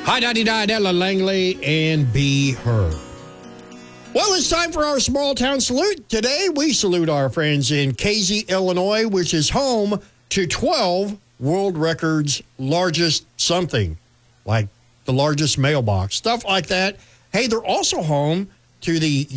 Hi, 99, Ella Langley, and Be Heard. Well, it's time for our small town salute. Today, we salute our friends in Casey, Illinois, which is home to 12 world records, largest something, like the largest mailbox, stuff like that. Hey, they're also home to the